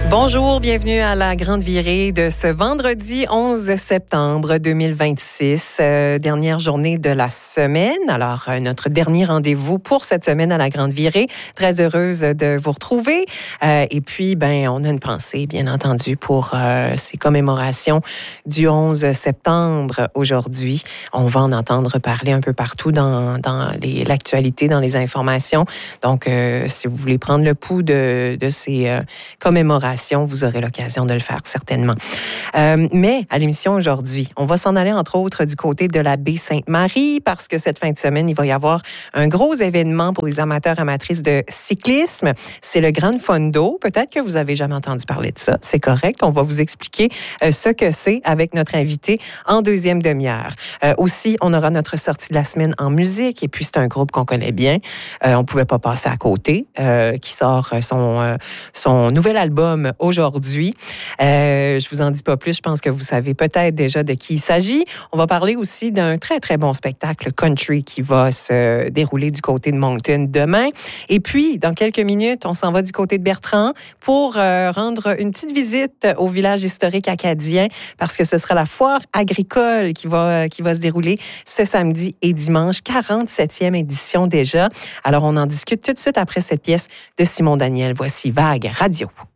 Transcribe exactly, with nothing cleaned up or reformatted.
Bonjour, bienvenue à la grande virée de ce vendredi onze septembre deux mille vingt-six, euh, dernière journée de la semaine. Alors, euh, notre dernier rendez-vous pour cette semaine à la grande virée. Très heureuse de vous retrouver. Euh, et puis, ben, on a une pensée, bien entendu, pour euh, ces commémorations du onze septembre aujourd'hui. On va en entendre parler un peu partout dans, dans les, l'actualité, dans les informations. Donc, euh, si vous voulez prendre le pouls de, de ces euh, commémorations, vous aurez l'occasion de le faire certainement. Euh, mais à l'émission aujourd'hui, on va s'en aller entre autres du côté de la baie Sainte-Marie parce que cette fin de semaine, il va y avoir un gros événement pour les amateurs amatrices de cyclisme. C'est le Gran Fondo. Peut-être que vous n'avez jamais entendu parler de ça. C'est correct. On va vous expliquer euh, ce que c'est avec notre invité en deuxième demi-heure. Euh, aussi, on aura notre sortie de la semaine en musique et puis c'est un groupe qu'on connaît bien. Euh, on ne pouvait pas passer à côté, euh, qui sort son, euh, son nouvel album aujourd'hui. Euh, je vous en dis pas plus, je pense que vous savez peut-être déjà de qui il s'agit. On va parler aussi d'un très, très bon spectacle country qui va se dérouler du côté de Moncton demain. Et puis, dans quelques minutes, on s'en va du côté de Bertrand pour euh, rendre une petite visite au village historique acadien parce que ce sera la foire agricole qui va, qui va se dérouler ce samedi et dimanche, quarante-septième édition déjà. Alors, on en discute tout de suite après cette pièce de Simon Daniel. Voici Vague Radio.